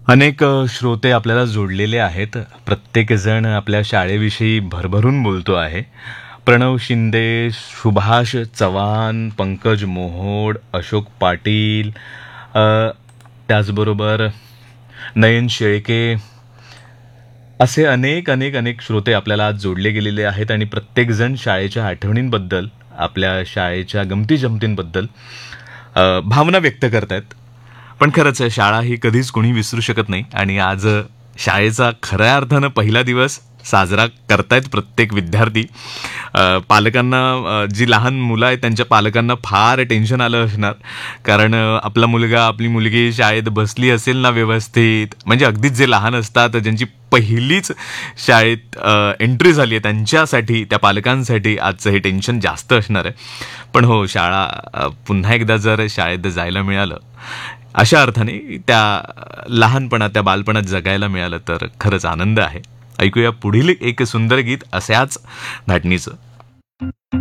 अनेक श्रोते आपल्याला जोडलेले आहेत. प्रत्येकजण आपल्या शाळेविषयी भरभरून बोलतो आहे. प्रणव शिंदे, सुभाष चव्हाण, पंकज मोहोड, अशोक पाटील, अ, त्याचबरोबर नयन शेळके, असे अनेक अनेक अनेक श्रोते आपल्याला आज जोडले गेलेले आहेत आणि प्रत्येकजण शाळेच्या आठवणींबद्दल, आपल्या शाळेच्या गमती जमतींबद्दल भावना व्यक्त करतायत. पण खरंच आहे, शाळा ही कधीच कोणी विसरू शकत नाही आणि आज शाळेचा खऱ्या अर्थानं पहिला दिवस साजरा करतायत प्रत्येक विद्यार्थी. पालकांना, जी लहान मुलं आहेत त्यांच्या पालकांना फार टेन्शन आलं असणार, कारण आपला मुलगा आपली मुलगी शाळेत बसली असेल ना व्यवस्थित. म्हणजे अगदीच जे लहान असतात, ज्यांची पहिलीच शाळेत एंट्री झाली आहे, त्यांच्यासाठी, त्या पालकांसाठी आजचं हे टेन्शन जास्त असणार आहे. पण हो, शाळा पुन्हा एकदा जर शाळेत जायला मिळालं, अशा अर्थाने त्या लहानपणात, त्या बालपणात जगायला मिळालं तर खरंच आनंद आहे. ऐकूया पुढील एक सुंदर गीत अशाच धाटणीचं.